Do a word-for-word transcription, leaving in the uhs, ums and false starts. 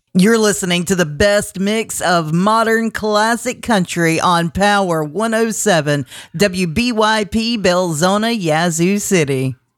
You're listening to the best mix of modern classic country on Power one oh seven, W B Y P Belzona, Yazoo City.